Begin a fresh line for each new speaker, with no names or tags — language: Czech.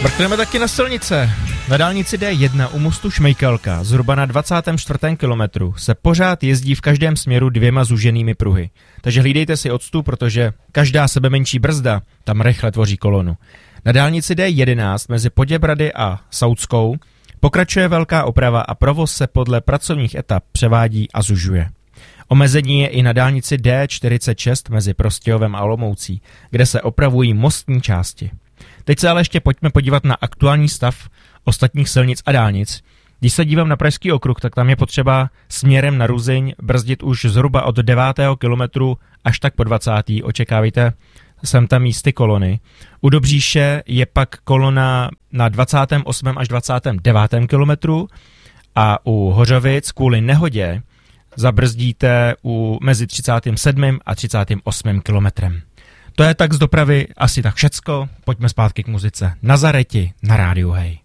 Mrkneme taky na silnice. Na dálnici D1 u mostu Šmejkalka, zhruba na 24. kilometru, se pořád jezdí v každém směru dvěma zúženými pruhy. Takže hlídejte si odstup, protože každá sebemenší brzda tam rychle tvoří kolonu. Na dálnici D11 mezi Poděbrady a Saudskou pokračuje velká oprava a provoz se podle pracovních etap převádí a zužuje. Omezení je i na dálnici D46 mezi Prostějovem a Olomoucí, kde se opravují mostní části. Teď se ale ještě pojďme podívat na aktuální stav ostatních silnic a dálnic. Když se dívám na Pražský okruh, tak tam je potřeba směrem na Ruzyň brzdit už zhruba od 9. kilometru až tak po 20. Očekávejte sem tam místy kolony. U Dobříše je pak kolona na 28. až 29. kilometru a u Hořovic kvůli nehodě zabrzdíte mezi 37. a 38. kilometrem. To je tak z dopravy asi tak všecko. Pojďme zpátky k muzice. Nazareti na rádiu Hej.